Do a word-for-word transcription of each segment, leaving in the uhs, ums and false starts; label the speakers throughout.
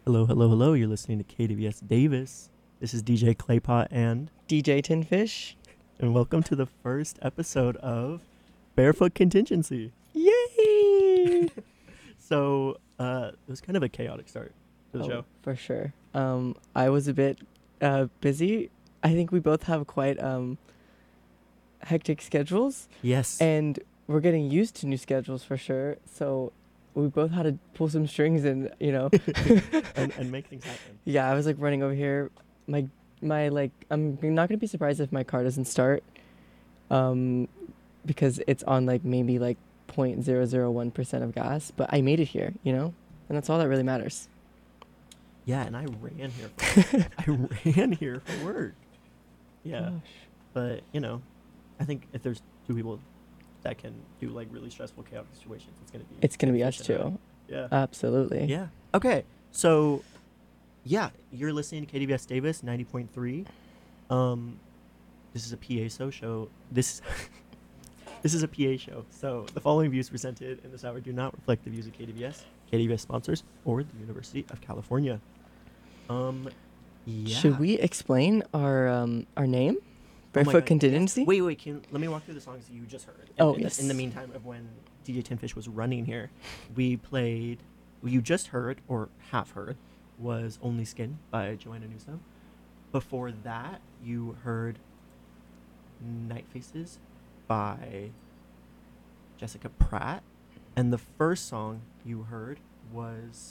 Speaker 1: Hello, hello, hello. You're listening to K D V S Davis. This is D J Claypot and
Speaker 2: D J Tinfish.
Speaker 1: and welcome to the first episode of Barefoot Contingency.
Speaker 2: Yay!
Speaker 1: So, uh, it was kind of a chaotic start to the
Speaker 2: Oh,
Speaker 1: show.
Speaker 2: for sure. Um, I was a bit uh, busy. I think we both have quite um, hectic schedules,
Speaker 1: Yes.
Speaker 2: and we're getting used to new schedules for sure. So we both had to pull some strings and, you know.
Speaker 1: and, and make things happen.
Speaker 2: Yeah, I was like running over here. My my like I'm not gonna be surprised if my car doesn't start, um, because it's on like maybe like point zero zero one percent of gas. But I made it here, you know, and that's all that really matters.
Speaker 1: Yeah, and I ran here for I ran here for work. Yeah.
Speaker 2: Gosh.
Speaker 1: But, you know, I think if there's two people that can do like really stressful, chaotic situations, it's gonna be
Speaker 2: It's gonna be us
Speaker 1: Tinfish and I.
Speaker 2: too.
Speaker 1: Yeah.
Speaker 2: Absolutely.
Speaker 1: Yeah. Okay. So, yeah, you're listening to K D V S Davis ninety point three. Um, this is a P A S O show. This this is a P A show. So the following views presented in this hour do not reflect the views of K D V S, K D V S sponsors, or the University of California. Um, yeah.
Speaker 2: Should we explain our um our name?
Speaker 1: Oh my
Speaker 2: Barefoot
Speaker 1: God,
Speaker 2: Contingency.
Speaker 1: yes. Wait, wait. Can let me walk through the songs you just heard. In,
Speaker 2: Oh,
Speaker 1: in
Speaker 2: yes.
Speaker 1: The, in the meantime of when D J Tinfish was running here, we played. What you just heard or half heard was "Only Skin" by Joanna Newsom. Before that, you heard "Night Faces" by Jessica Pratt, and the first song you heard was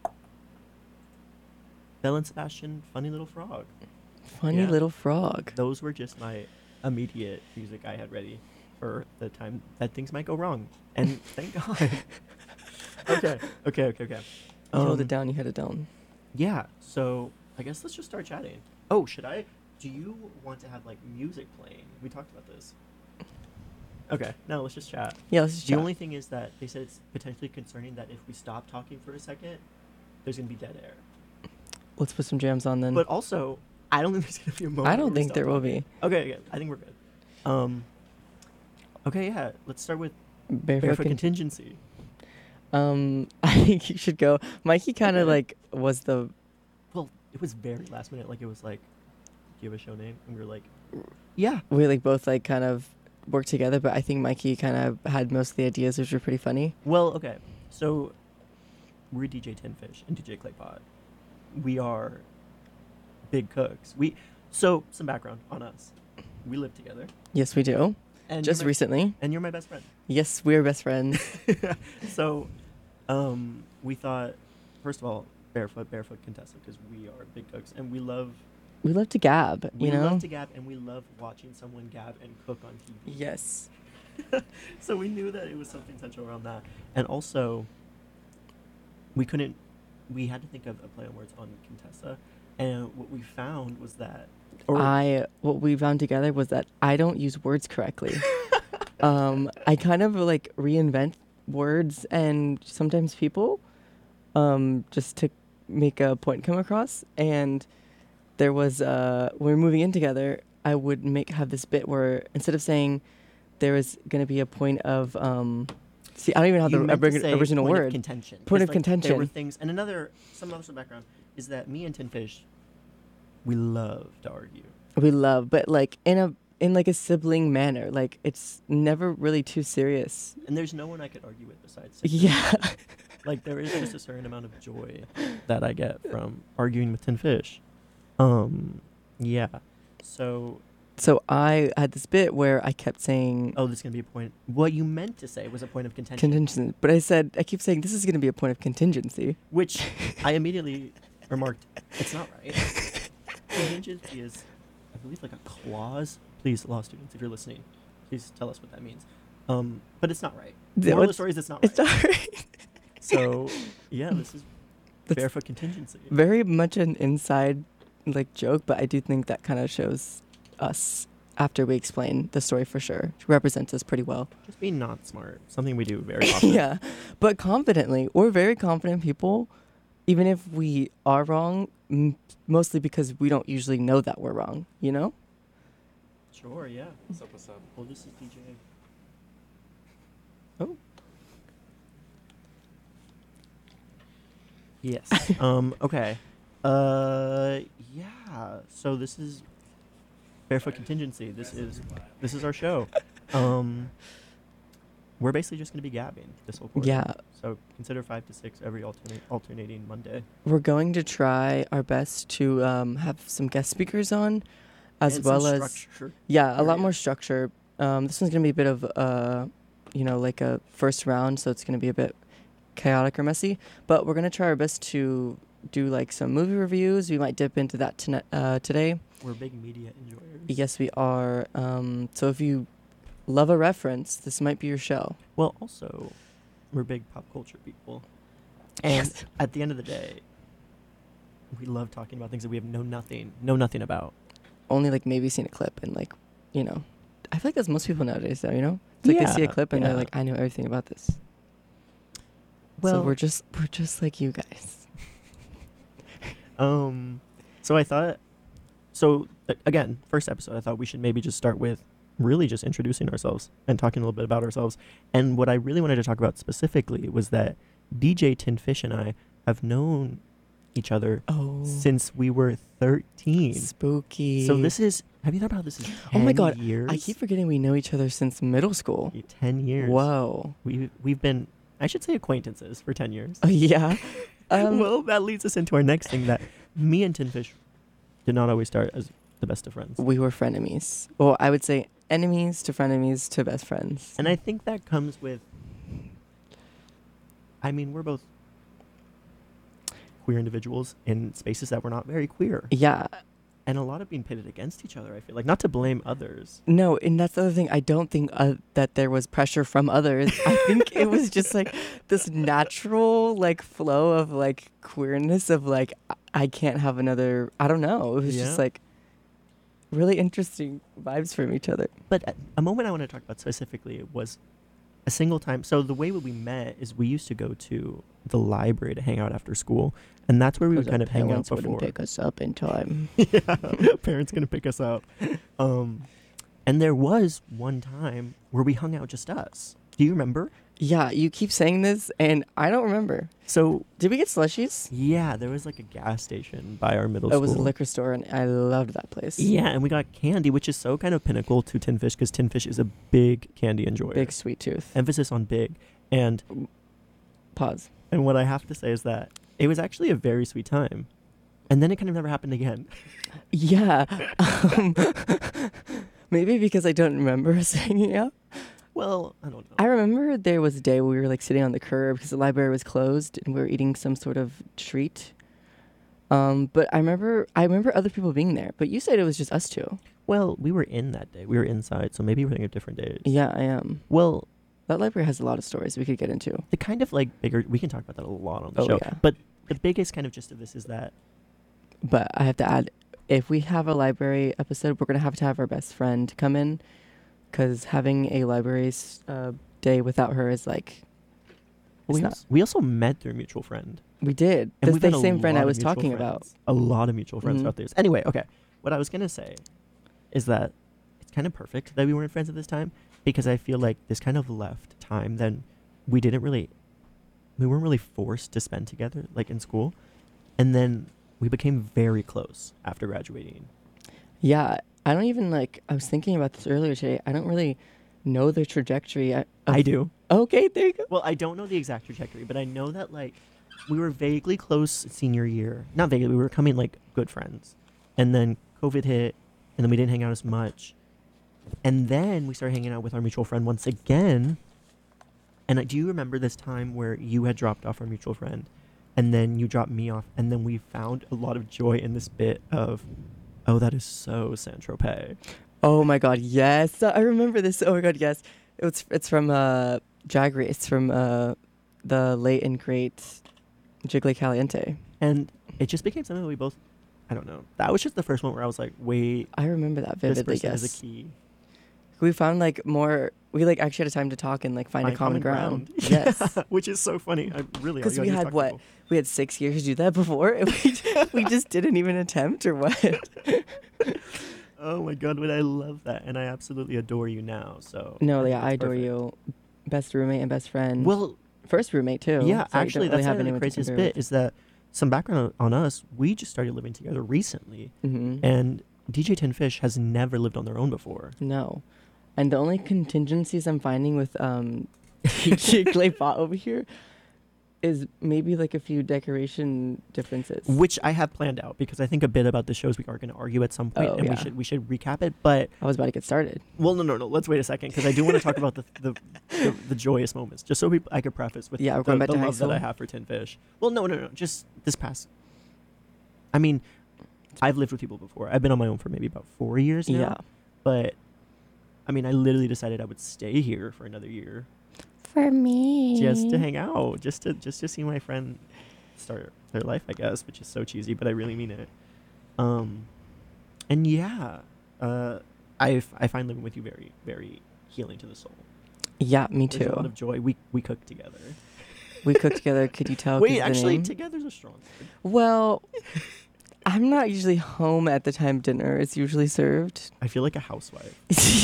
Speaker 1: Belle and Sebastian, "Funny Little Frog."
Speaker 2: Funny
Speaker 1: Yeah.
Speaker 2: little frog.
Speaker 1: Those were just my immediate music I had ready for the time that things might go wrong. And thank God. okay, okay, okay, okay.
Speaker 2: You held
Speaker 1: Um,
Speaker 2: it down. You had it down.
Speaker 1: Yeah, so I guess let's just start chatting. Oh, should I? Do you want to have like music playing? We talked about this. Okay, no, let's just chat.
Speaker 2: Yeah. Let's just
Speaker 1: The
Speaker 2: chat.
Speaker 1: only thing is that they said it's potentially concerning that if we stop talking for a second, there's going to be dead air.
Speaker 2: Let's put some jams on then.
Speaker 1: But also, I don't think there's going to be a moment
Speaker 2: I
Speaker 1: where
Speaker 2: don't
Speaker 1: we
Speaker 2: think
Speaker 1: stop
Speaker 2: there will
Speaker 1: talking.
Speaker 2: be.
Speaker 1: Okay, okay, I think we're good. Um, okay, yeah, let's start with
Speaker 2: Barefoot.
Speaker 1: Barefoot
Speaker 2: Con-
Speaker 1: Contingency.
Speaker 2: um, I think you should go. Mikey kind of
Speaker 1: Okay.
Speaker 2: like was the
Speaker 1: Well, it was very last minute. Like, it was like, do you have a show name? And we were like, yeah.
Speaker 2: we like both like kind of worked together, but I think Mikey kind of had most of the ideas, which were pretty funny.
Speaker 1: Well, okay, so we're D J Tinfish and D J Claypot. We are big cooks. We So, some background on us. We live together.
Speaker 2: Yes, we do.
Speaker 1: And
Speaker 2: Just
Speaker 1: you're my,
Speaker 2: recently.
Speaker 1: And you're my best friend.
Speaker 2: Yes, we're best friends.
Speaker 1: So, um, we thought, first of all, barefoot, barefoot Contessa, because we are big cooks and we love,
Speaker 2: We love to gab.
Speaker 1: we
Speaker 2: You know.
Speaker 1: love to gab and we love watching someone gab and cook on T V.
Speaker 2: Yes.
Speaker 1: So we knew that it was something central around that, and also, we couldn't, we had to think of a play on words on Contessa, and what we found was that, or
Speaker 2: I what we found together was that I don't use words correctly. um, I kind of like reinvent words and sometimes people, um, just to make a point come across. And there was uh, when we were moving in together, I would make have this bit where instead of saying there was gonna be a point of um, see I don't even know
Speaker 1: you
Speaker 2: the
Speaker 1: meant to
Speaker 2: orig-
Speaker 1: say
Speaker 2: original
Speaker 1: point of
Speaker 2: word.
Speaker 1: contention.
Speaker 2: Point
Speaker 1: 'Cause,
Speaker 2: of
Speaker 1: like, There were
Speaker 2: contention.
Speaker 1: things, and another, some other background is that me and Tinfish, we love to argue.
Speaker 2: We love, but like in a in like a sibling manner. Like it's never really too serious.
Speaker 1: And there's no one I could argue with besides Tinfish.
Speaker 2: Yeah.
Speaker 1: Like, there is just a certain amount of joy that I get from arguing with Tinfish. Um, yeah. So,
Speaker 2: So I had this bit where I kept saying
Speaker 1: oh, this is going to be a point. What you meant to say was a point of contention.
Speaker 2: contingency, but I said I keep saying this is going to be a point of contingency.
Speaker 1: Which I immediately remarked, it's not right. Contingency is, I believe, like a clause. Please, law students, if you're listening, please tell us what that means. Um, but it's not right.
Speaker 2: Th-
Speaker 1: Moral of the
Speaker 2: what's-
Speaker 1: story is it's not
Speaker 2: It's
Speaker 1: right.
Speaker 2: not right.
Speaker 1: So, yeah, this is
Speaker 2: That's
Speaker 1: barefoot contingency.
Speaker 2: very much an inside like joke, but I do think that kind of shows us after we explain the story for sure. It represents us pretty well.
Speaker 1: Just being not smart. Something we do very often.
Speaker 2: Yeah, but confidently. We're very confident people, even if we are wrong, m- mostly because we don't usually know that we're wrong, you know?
Speaker 1: Sure, yeah.
Speaker 3: What's up, what's up?
Speaker 1: Well, this is D J.
Speaker 2: Oh.
Speaker 1: Yes. um. Okay. Uh. Yeah. So this is Barefoot Contingency. This is this is our show. Um. We're basically just gonna be gabbing this whole quarter.
Speaker 2: Yeah,
Speaker 1: So consider five to six every alternate alternating Monday.
Speaker 2: we're going to try our best to um, have some guest speakers on, as
Speaker 1: And some
Speaker 2: well as
Speaker 1: structure.
Speaker 2: yeah, a lot more
Speaker 1: Period.
Speaker 2: structure. Um, this one's gonna be a bit of uh, you know, like a first round, so it's gonna be a bit chaotic or messy. But we're gonna try our best to do like some movie reviews. We might dip into that tonight, uh, today.
Speaker 1: We're big media enjoyers.
Speaker 2: Yes, we are. Um, so if you love a reference, this might be your show.
Speaker 1: Well, also, we're big pop culture people. And
Speaker 2: Yes.
Speaker 1: at the end of the day, we love talking about things that we have know nothing, know nothing about.
Speaker 2: Only like maybe seen a clip and like, you know, I feel like that's most people nowadays though, you know? It's like they see a
Speaker 1: Yeah,
Speaker 2: clip and
Speaker 1: yeah.
Speaker 2: they're like, I know everything about this.
Speaker 1: Well,
Speaker 2: so we're just we're just like you guys.
Speaker 1: um, so I thought, so uh, again, first episode, I thought we should maybe just start with really just introducing ourselves and talking a little bit about ourselves. And what I really wanted to talk about specifically was that D J Tinfish and I have known each other
Speaker 2: Oh,
Speaker 1: since we were thirteen.
Speaker 2: spooky.
Speaker 1: So this is, have you thought about this? Is
Speaker 2: Oh my
Speaker 1: ten
Speaker 2: God,
Speaker 1: years?
Speaker 2: I keep forgetting we know each other since middle school.
Speaker 1: Yeah, ten years.
Speaker 2: Whoa.
Speaker 1: We've, we've been, I should say acquaintances for ten years.
Speaker 2: Oh yeah. Um,
Speaker 1: well, that leads us into our next thing, that me and Tinfish did not always start as the best of friends.
Speaker 2: we were frenemies. Well, I would say enemies to frenemies to best friends.
Speaker 1: And I think that comes with, I mean, we're both queer individuals in spaces that were not very queer.
Speaker 2: Yeah.
Speaker 1: And a lot of being pitted against each other, I feel like. Not to blame others.
Speaker 2: No, and that's the other thing. I don't think uh, that there was pressure from others. I think it was just like this natural like flow of like queerness of like I- I can't have another. I don't know. It was
Speaker 1: Yeah.
Speaker 2: just like really interesting vibes from each other.
Speaker 1: But a- a moment I want to talk about specifically was a single time. So the way that we met is we used to go to the library to hang out after school. And that's where we would kind of hang out before.
Speaker 2: pick us up in time.
Speaker 1: Yeah, parents gonna pick us up. Um, and there was one time where we hung out just us. Do you remember?
Speaker 2: Yeah, you keep saying this, and I don't remember.
Speaker 1: So
Speaker 2: Did we get slushies?
Speaker 1: yeah, there was like a gas station by our middle
Speaker 2: It
Speaker 1: school.
Speaker 2: was a liquor store, and I loved that place.
Speaker 1: Yeah, and we got candy, which is so kind of pinnacle to Tinfish because Tinfish is a big candy enjoyer.
Speaker 2: Big sweet tooth.
Speaker 1: Emphasis on big. And
Speaker 2: Pause.
Speaker 1: and what I have to say is that it was actually a very sweet time. And then it kind of never happened again.
Speaker 2: Yeah. Um, maybe because I don't remember us hanging out.
Speaker 1: Well, I don't know.
Speaker 2: I remember there was a day where we were like sitting on the curb because the library was closed and we were eating some sort of treat. Um, but I remember I remember other people being there. But you said it was just us two.
Speaker 1: Well, we were in that day. We were inside, so maybe we're thinking of different days.
Speaker 2: Yeah, I am.
Speaker 1: Well,
Speaker 2: That library has a lot of stories we could get into.
Speaker 1: the kind of like bigger, we can talk about that a lot on the
Speaker 2: Oh,
Speaker 1: show.
Speaker 2: yeah.
Speaker 1: But the biggest kind of gist of this is that
Speaker 2: But I have to add, if we have a library episode, we're gonna have to have our best friend come in, because having a library s- uh, day without her is like, it's
Speaker 1: we,
Speaker 2: not.
Speaker 1: als- we also met through a mutual friend.
Speaker 2: We did.
Speaker 1: And
Speaker 2: That's
Speaker 1: we've
Speaker 2: the
Speaker 1: had a
Speaker 2: same friend
Speaker 1: lot
Speaker 2: I
Speaker 1: of
Speaker 2: was
Speaker 1: mutual
Speaker 2: talking about.
Speaker 1: friends. A lot of mutual friends
Speaker 2: Mhm.
Speaker 1: throughout this. Anyway, okay. What I was going to say is that it's kind of perfect that we weren't friends at this time, because I feel like this kind of left time then we didn't really, we weren't really forced to spend together, like in school. And then we became very close after graduating.
Speaker 2: Yeah, I don't even like. I was thinking about this earlier today. I don't really know the trajectory. I, of-
Speaker 1: I do.
Speaker 2: Okay, there you go.
Speaker 1: Well, I don't know the exact trajectory, but I know that like we were vaguely close senior year. Not vaguely, we were becoming like good friends. And then COVID hit, and then we didn't hang out as much. And then we started hanging out with our mutual friend once again. And uh, do you remember this time where you had dropped off our mutual friend, and then you dropped me off, and then we found a lot of joy in this bit of, oh, that is so Saint Tropez.
Speaker 2: Oh my god, yes, I remember this. Oh my god, yes. It's it's from uh, Drag Race. It's from uh, the late and great Jiggly Caliente.
Speaker 1: And it just became something that we both, I don't know. That was just the first one where I was like, wait,
Speaker 2: I remember that
Speaker 1: this
Speaker 2: vividly.
Speaker 1: person
Speaker 2: Yes,
Speaker 1: is a key.
Speaker 2: we found like more. We like actually had a time to talk and like find, a common, ground. Yes,
Speaker 1: Which is so funny. I really all
Speaker 2: 'Cause
Speaker 1: you
Speaker 2: we
Speaker 1: gotta do is
Speaker 2: had
Speaker 1: talk to
Speaker 2: what?
Speaker 1: people.
Speaker 2: we had six years to do that before. And we we just didn't even attempt or what?
Speaker 1: Oh my god, but I love that, and I absolutely adore you now. So
Speaker 2: No,
Speaker 1: think
Speaker 2: yeah, I
Speaker 1: that's
Speaker 2: adore
Speaker 1: perfect.
Speaker 2: you. Best roommate and best friend.
Speaker 1: Well,
Speaker 2: first roommate too.
Speaker 1: yeah,
Speaker 2: so you
Speaker 1: actually,
Speaker 2: don't really
Speaker 1: that's
Speaker 2: have
Speaker 1: kind of the
Speaker 2: anyone to
Speaker 1: craziest
Speaker 2: compare
Speaker 1: bit is that some background on us. We just started living together recently,
Speaker 2: Mm-hmm.
Speaker 1: and D J Tin Fish has never lived on their own before.
Speaker 2: No. And the only contingencies I'm finding with um D J Clay Pot over here is maybe like a few decoration differences.
Speaker 1: Which I have planned out because I think a bit about the shows we are going to argue at some point,
Speaker 2: Oh,
Speaker 1: and we
Speaker 2: yeah.
Speaker 1: should we should recap it. But
Speaker 2: I was about to get started.
Speaker 1: well, no, no, no. Let's wait a second because I do want to talk about the the, the the joyous moments, just so we, I could preface with
Speaker 2: Yeah, we're
Speaker 1: the,
Speaker 2: going back
Speaker 1: the
Speaker 2: to high
Speaker 1: love that I
Speaker 2: school?
Speaker 1: have for Tin Fish. Well, no, no, no. Just this past. I mean, I've lived with people before. I've been on my own for maybe about four years now.
Speaker 2: Yeah.
Speaker 1: But I mean, I literally decided I would stay here for another year
Speaker 2: For me.
Speaker 1: just to hang out, just to just to see my friend start their life, I guess, which is so cheesy, but I really mean it. Um, and yeah, uh, I f- I find living with you very very healing to the soul.
Speaker 2: Yeah, me
Speaker 1: There's a lot
Speaker 2: too.
Speaker 1: of joy. We we cook together.
Speaker 2: We cook together. Could you tell? 'cause
Speaker 1: Wait,
Speaker 2: the
Speaker 1: actually,
Speaker 2: name?
Speaker 1: together's a strong word.
Speaker 2: Well, I'm not usually home at the time dinner is usually served.
Speaker 1: I feel like a housewife.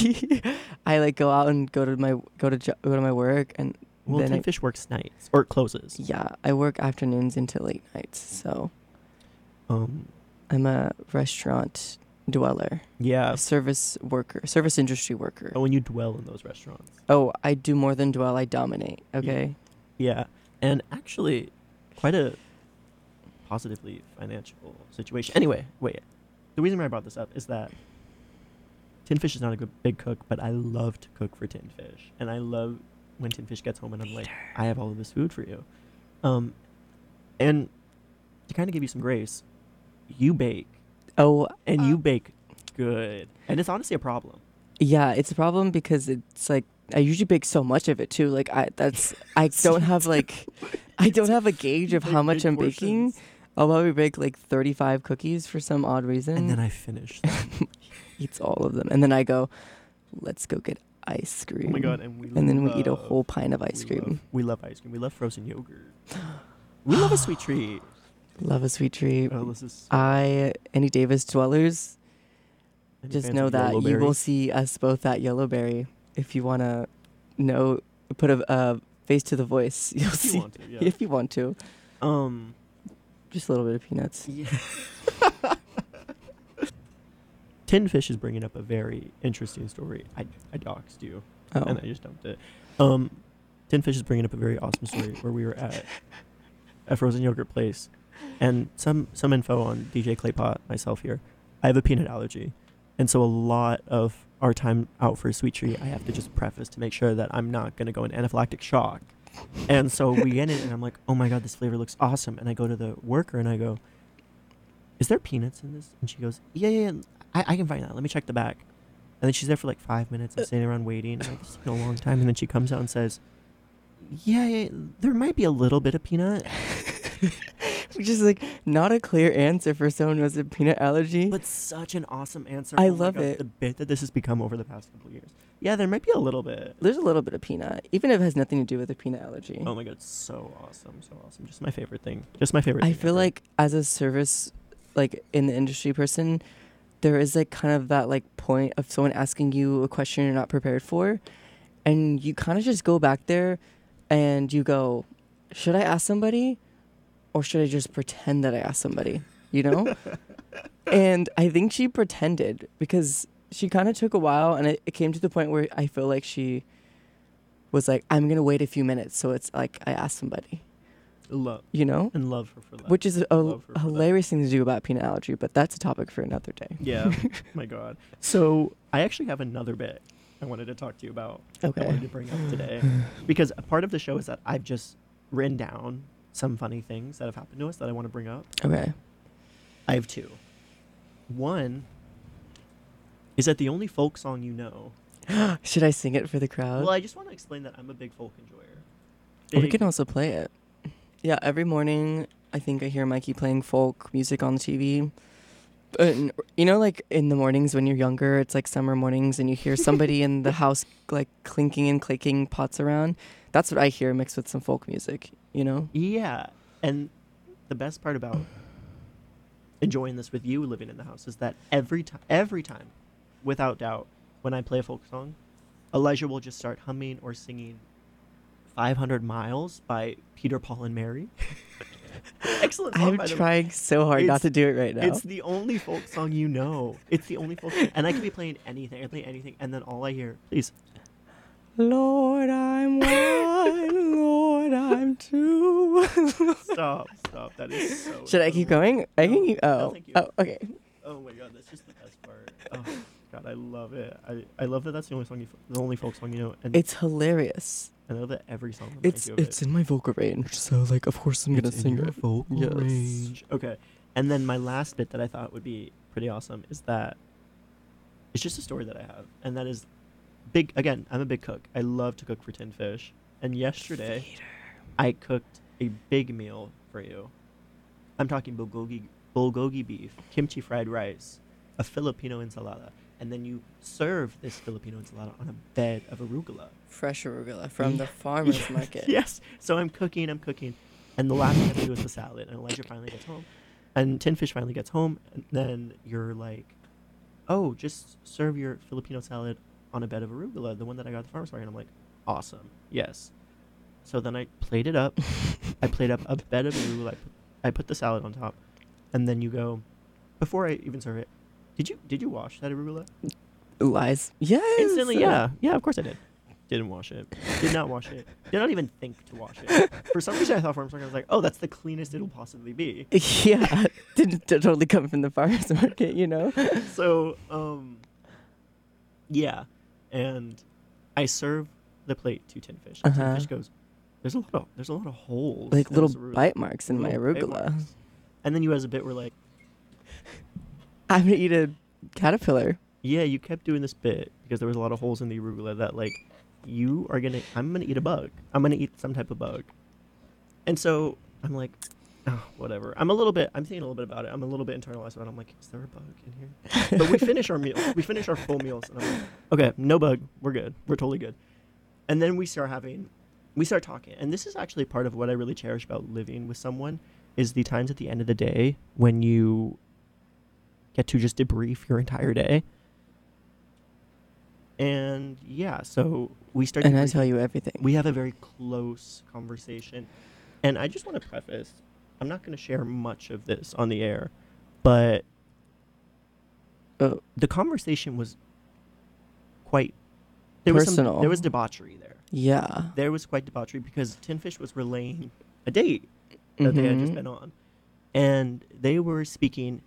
Speaker 2: I like go out and go to my go to jo- go to my work, and
Speaker 1: Well,
Speaker 2: then
Speaker 1: Tin
Speaker 2: I,
Speaker 1: Fish works nights or closes.
Speaker 2: yeah, I work afternoons into late nights. So
Speaker 1: Um,
Speaker 2: I'm a restaurant dweller,
Speaker 1: yeah.
Speaker 2: a service worker, service industry worker.
Speaker 1: Oh, when you dwell in those restaurants.
Speaker 2: Oh, I do more than dwell. I dominate. Okay.
Speaker 1: Yeah, and actually, quite a positively financial situation. Anyway, wait. The reason why I brought this up is that Tin Fish is not a good big cook, but I love to cook for Tin Fish, and I love when Tin Fish gets home and I'm like, I have all of this food for you. Um, and to kind of give you some grace, you bake,
Speaker 2: Oh,
Speaker 1: and
Speaker 2: uh,
Speaker 1: you bake good, and it's honestly a problem.
Speaker 2: yeah, it's a problem because it's like I usually bake so much of it too. Like I that's I don't have like I don't have a gauge of
Speaker 1: Big-
Speaker 2: how much
Speaker 1: big
Speaker 2: I'm baking.
Speaker 1: portions.
Speaker 2: I'll probably bake like thirty-five cookies for some odd reason.
Speaker 1: And then I finish them.
Speaker 2: eats all of them, and then I go, "Let's go get ice cream."
Speaker 1: Oh my god, and we
Speaker 2: And then we eat a
Speaker 1: love-
Speaker 2: whole pint of ice
Speaker 1: we
Speaker 2: cream.
Speaker 1: Love, we love ice cream. We love frozen yogurt. We love a sweet treat.
Speaker 2: Love a sweet treat.
Speaker 1: Oh, this is. So
Speaker 2: I any Davis dwellers,
Speaker 1: Any
Speaker 2: just
Speaker 1: fans
Speaker 2: know
Speaker 1: of
Speaker 2: that you
Speaker 1: Yellowberry?
Speaker 2: will see us both at Yellowberry. If you wanna know, put a uh, face to the voice, you'll
Speaker 1: If
Speaker 2: see.
Speaker 1: you want to, yeah.
Speaker 2: If you want to,
Speaker 1: Um.
Speaker 2: just a little bit of peanuts.
Speaker 1: Yeah. Tin Fish is bringing up a very interesting story. I I doxed you,
Speaker 2: Oh,
Speaker 1: and I just dumped it. Um, Tin Fish is bringing up a very awesome story where we were at a frozen yogurt place, and some some info on D J Claypot, myself here. I have a peanut allergy, and so a lot of our time out for a sweet treat, I have to just preface to make sure that I'm not gonna go into anaphylactic shock. And so we get it, and I'm like, oh my god, this flavor looks awesome. And I go to the worker and I go, is there peanuts in this? And she goes, yeah, yeah, yeah. I, I can find that. Let me check the back. And then she's there for like five minutes and standing around waiting. I'm like, this is taking a long time. And then she comes out and says, yeah, yeah, there might be a little bit of peanut.
Speaker 2: which is like not a clear answer for someone who has a peanut allergy.
Speaker 1: But such an awesome answer.
Speaker 2: I
Speaker 1: Oh my
Speaker 2: love
Speaker 1: God,
Speaker 2: it.
Speaker 1: The bit that this has become over the past couple of years. Yeah, there might be a little bit.
Speaker 2: There's a little bit of peanut, even if it has nothing to do with a peanut allergy.
Speaker 1: Oh my god, so awesome, so awesome. Just my favorite thing. Just my favorite
Speaker 2: I
Speaker 1: thing
Speaker 2: feel
Speaker 1: ever.
Speaker 2: like as a service, like in the industry person, there is like kind of that like point of someone asking you a question you're not prepared for, and you kind of just go back there, and you go, should I ask somebody, or should I just pretend that I asked somebody? You know. And I think she pretended because she kind of took a while, and it, it came to the point where I feel like she was like, I'm gonna wait a few minutes, so it's like I asked somebody,
Speaker 1: love
Speaker 2: you know.
Speaker 1: and love her for that.
Speaker 2: Which is a,
Speaker 1: Love her for
Speaker 2: a
Speaker 1: that.
Speaker 2: hilarious thing to do about peanut allergy, but that's a topic for another day.
Speaker 1: Yeah. My god. So I actually have another bit I wanted to talk to you about. I
Speaker 2: Okay.
Speaker 1: wanted to bring up today because a part of the show is that I've just written down some funny things that have happened to us that I want to bring up.
Speaker 2: Okay.
Speaker 1: I have two. One is that the only folk song you know.
Speaker 2: Should I sing it for the crowd?
Speaker 1: Well, I just want to explain that I'm a big folk enjoyer.
Speaker 2: we
Speaker 1: Big-
Speaker 2: can also play it. Yeah, every morning I think I hear Mikey playing folk music on the T V. But n- you know, like in the mornings when you're younger, it's like summer mornings, and you hear somebody in the house like clinking and clicking pots around. That's what I hear mixed with some folk music. You know?
Speaker 1: Yeah, and the best part about enjoying this with you living in the house is that every time, every time, without doubt, when I play a folk song, Elijah will just start humming or singing five hundred miles by Peter, Paul, and Mary. Excellent song,
Speaker 2: I'm
Speaker 1: by the way.
Speaker 2: trying so hard not
Speaker 1: It's-
Speaker 2: to do it right now.
Speaker 1: It's the only folk song you know. It's the only folk song. And I could be playing anything. I play anything, and then all I hear, please.
Speaker 2: Lord, I'm one. Lord, I'm two.
Speaker 1: Stop, stop. That is so.
Speaker 2: Should I keep
Speaker 1: dumb.
Speaker 2: going? I
Speaker 1: No,
Speaker 2: can keep.
Speaker 1: no,
Speaker 2: Oh,
Speaker 1: thank you.
Speaker 2: oh, okay.
Speaker 1: Oh my god, that's just the best part. Oh god, I love it. I, I love that that's the only song you, the only folk song you know, and
Speaker 2: It's hilarious.
Speaker 1: I know that every song reminds
Speaker 2: It's
Speaker 1: you of
Speaker 2: it's
Speaker 1: it.
Speaker 2: in my vocal range, so like of course I'm gonna
Speaker 1: It's in
Speaker 2: sing
Speaker 1: your
Speaker 2: it.
Speaker 1: vocal
Speaker 2: Yes.
Speaker 1: range. Okay, and then my last bit that I thought would be pretty awesome is that it's just a story that I have, and that is big. Again, I'm a big cook. I love to cook for Tin Fish, and yesterday I cooked a big meal for you. I'm talking bulgogi bulgogi beef, kimchi fried rice, a Filipino ensalada, and then you serve this Filipino ensalada on a bed of arugula.
Speaker 2: Fresh arugula from the
Speaker 1: Yeah.
Speaker 2: farmer's
Speaker 1: Yeah.
Speaker 2: market.
Speaker 1: Yes. So I'm cooking, I'm cooking, and the last thing I have to do is the salad. And Elijah finally gets home, and Tin Fish finally gets home, and then you're like, "Oh, just serve your Filipino salad on a bed of arugula, the one that I got at the farmer's market." And I'm like, "Awesome, yes." So then I plated up. I played up a bed of arugula. I put, I put the salad on top, and then you go, before I even serve it, did you did you wash that arugula?
Speaker 2: Lies. Yes.
Speaker 1: Instantly, yeah, yeah. Of course I did. Didn't wash it. Did not wash it. Did not even think to wash it. For some reason, I thought farmer's market. I was like, oh, that's the cleanest it'll possibly be.
Speaker 2: Yeah. Didn't t- totally come from the farmer's market, you know.
Speaker 1: So, um, yeah, and I serve the plate to Tin Fish. And
Speaker 2: Uh-huh.
Speaker 1: Tin Fish goes, "There's a lot of there's a lot of holes,
Speaker 2: Like
Speaker 1: in
Speaker 2: little
Speaker 1: this arugula."
Speaker 2: bite marks in my
Speaker 1: Little bite
Speaker 2: arugula.
Speaker 1: marks. And then you, as a bit, were like,
Speaker 2: I'm gonna eat a caterpillar.
Speaker 1: yeah, you kept doing this bit because there was a lot of holes in the arugula that like you are gonna I'm gonna eat a bug. I'm gonna eat some type of bug. And so I'm like, oh, whatever. I'm a little bit I'm thinking a little bit about it. I'm a little bit internalized about it. I'm like, is there a bug in here? But we finish our meals. We finish our full meals and I'm like, okay, no bug. We're good. We're totally good. And then we start having we start talking. And this is actually part of what I really cherish about living with someone is the times at the end of the day when you get to just debrief your entire day. And yeah, so we start.
Speaker 2: And I
Speaker 1: debriefing.
Speaker 2: tell you everything.
Speaker 1: We have a very close conversation, and I just want to preface: I'm not going to share much of this on the air, but
Speaker 2: Oh.
Speaker 1: the conversation was quite there was
Speaker 2: Personal.
Speaker 1: some there was debauchery there.
Speaker 2: Yeah.
Speaker 1: There was quite debauchery because Tin Fish was relaying a date that they had just
Speaker 2: Mhm.
Speaker 1: been on, and they were speaking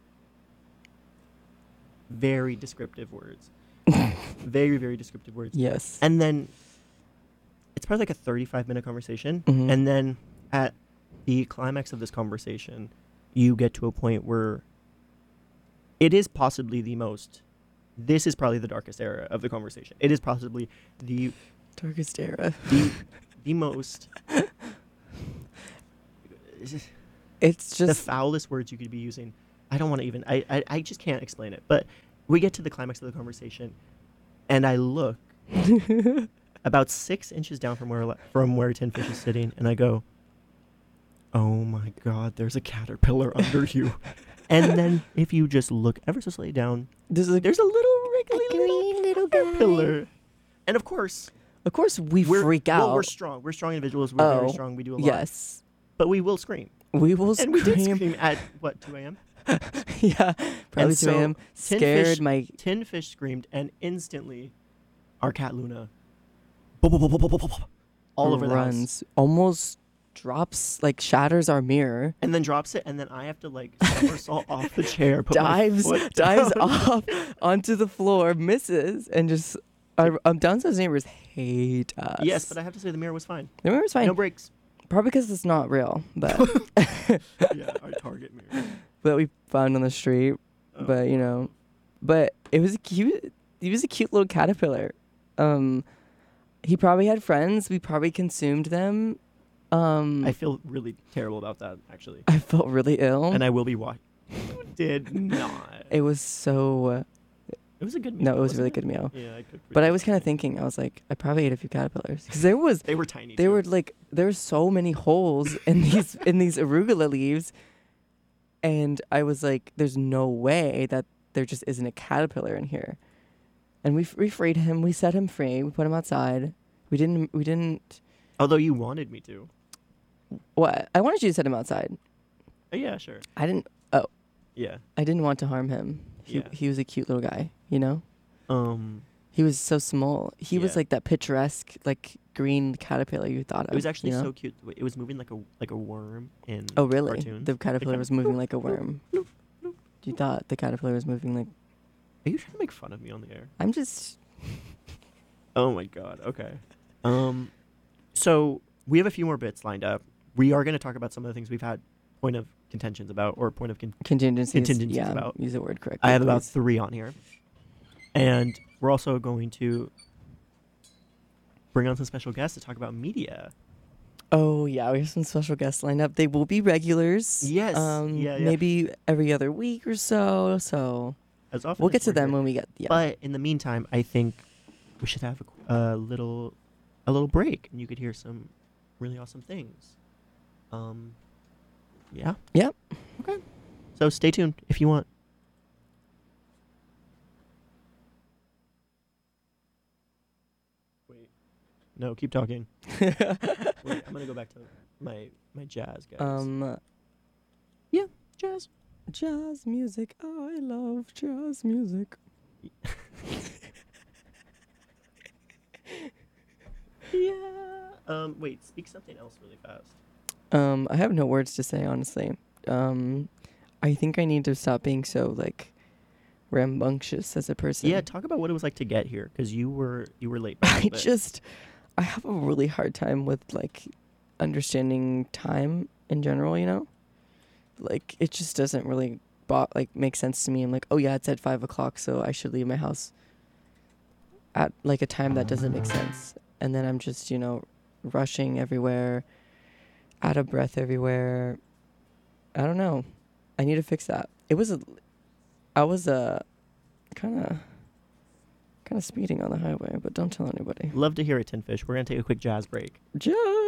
Speaker 1: very descriptive words. very, very descriptive words.
Speaker 2: Yes.
Speaker 1: And then it's probably like a thirty-five minute conversation.
Speaker 2: Mhm.
Speaker 1: And then at the climax of this conversation, you get to a point where it is possibly the most, this is probably the darkest era of the conversation. It is possibly the,
Speaker 2: Darkest era.
Speaker 1: the, the most,
Speaker 2: It's
Speaker 1: the
Speaker 2: just
Speaker 1: foulest words you could be using. I don't want to even, I, I, I just can't explain it. But we get to the climax of the conversation, and I look about six inches down from where from where Tin Fish is sitting, and I go, "Oh my God, there's a caterpillar under you." And then if you just look ever so slightly down,
Speaker 2: this is a,
Speaker 1: there's a little wriggly
Speaker 2: green little
Speaker 1: caterpillar. And of course,
Speaker 2: of course we
Speaker 1: we're,
Speaker 2: freak
Speaker 1: well,
Speaker 2: out.
Speaker 1: we're strong. We're strong individuals. We're very
Speaker 2: Oh,
Speaker 1: strong. We do a lot.
Speaker 2: Yes.
Speaker 1: But we will scream.
Speaker 2: We will
Speaker 1: And we did
Speaker 2: scream.
Speaker 1: scream at, what, two a.m.?
Speaker 2: Yeah. Probably
Speaker 1: so
Speaker 2: two a.m.
Speaker 1: Tin
Speaker 2: Scared
Speaker 1: Fish-
Speaker 2: my
Speaker 1: Tin Fish screamed, and instantly, our cat Luna, bo- bo- bo- bo- bo- bo- bo- bo- all over the house.
Speaker 2: runs. Almost drops, like shatters our mirror.
Speaker 1: And then drops it, and then I have to like somersault off the chair, put my
Speaker 2: dives
Speaker 1: foot
Speaker 2: dives
Speaker 1: down.
Speaker 2: off onto the floor, misses, and just our um, downstairs neighbors hate us.
Speaker 1: Yes, but I have to say the mirror was fine.
Speaker 2: the mirror's fine.
Speaker 1: No breaks.
Speaker 2: Probably because it's not real, but
Speaker 1: Yeah, our Target mirror.
Speaker 2: that we found on the street.
Speaker 1: Oh.
Speaker 2: But you know, but it was a cute. He was a cute little caterpillar. Um, he probably had friends. We probably consumed them. Um,
Speaker 1: I feel really terrible about that, actually.
Speaker 2: I felt really ill.
Speaker 1: And I will be watching. You did not.
Speaker 2: it was so.
Speaker 1: It was a good meal.
Speaker 2: No, it was a
Speaker 1: wasn't
Speaker 2: really good meal.
Speaker 1: Yeah, I cooked.
Speaker 2: But I was kind of thinking, I was like, I probably ate a few caterpillars because there was
Speaker 1: They were tiny.
Speaker 2: There
Speaker 1: too.
Speaker 2: were like there were so many holes in these in these arugula leaves, and I was like, "There's no way that there just isn't a caterpillar in here." And we f- we freed him. We set him free. We put him outside. We didn't. We didn't.
Speaker 1: Although you wanted me to.
Speaker 2: What? I wanted you to set him outside.
Speaker 1: Oh, yeah, sure.
Speaker 2: I didn't. Oh,
Speaker 1: Yeah.
Speaker 2: I didn't want to harm him. He
Speaker 1: Yeah.
Speaker 2: he was a cute little guy. You know.
Speaker 1: Um,
Speaker 2: He was so small. He was
Speaker 1: Yeah.
Speaker 2: like that picturesque, like green caterpillar you thought of.
Speaker 1: it was actually
Speaker 2: you know?
Speaker 1: so cute. the way- It was moving like a like a worm in
Speaker 2: Oh really?
Speaker 1: cartoons.
Speaker 2: The
Speaker 1: It
Speaker 2: caterpillar
Speaker 1: kinda-
Speaker 2: was moving like a worm.
Speaker 1: bloop, bloop.
Speaker 2: You thought the caterpillar was moving like?
Speaker 1: Are you trying to make fun of me on the air?
Speaker 2: I'm just.
Speaker 1: Oh my god. Okay. Um, so we have a few more bits lined up. We are going to talk about some of the things we've had point of contentions about, or point of con-
Speaker 2: Contingencies.
Speaker 1: Contingencies
Speaker 2: yeah,
Speaker 1: about.
Speaker 2: use the word correctly.
Speaker 1: I have about
Speaker 2: please.
Speaker 1: three on here, and we're also going to bring on some special guests to talk about media.
Speaker 2: Oh yeah, we have some special guests lined up. They will be regulars.
Speaker 1: Yes,
Speaker 2: Um,
Speaker 1: yeah, yeah.
Speaker 2: Maybe every other week or so. So
Speaker 1: As often
Speaker 2: we'll
Speaker 1: as
Speaker 2: get to
Speaker 1: we're
Speaker 2: them
Speaker 1: here.
Speaker 2: when we get. Yeah.
Speaker 1: But in the meantime, I think we should have a, qu- a little a little break, and you could hear some really awesome things. Um, yeah.
Speaker 2: Yep.
Speaker 1: Okay. So stay tuned if you want. Wait. No, keep talking. Wait, I'm gonna go back to my my jazz guys.
Speaker 2: um,
Speaker 1: jazz.
Speaker 2: jazz music. I love jazz music.
Speaker 1: Yeah. Um. Wait. Speak something else really fast.
Speaker 2: Um, I have no words to say honestly. Um, I think I need to stop being so like rambunctious as a person.
Speaker 1: Yeah. Talk about what it was like to get here, because you were you were late. By a
Speaker 2: I
Speaker 1: little bit.
Speaker 2: just I have a really hard time with like understanding time in general, you know? Like it just doesn't really bo- like make sense to me. I'm like, oh yeah, it's at five o'clock, so I should leave my house at like a time that doesn't make sense. And then I'm just, you know, rushing everywhere, out of breath everywhere. I don't know. I need to fix that. It was a I was uh kind of kind of speeding on the highway, but don't tell anybody.
Speaker 1: Love to hear it, Tin Fish. We're gonna take a quick jazz break.
Speaker 2: Jazz.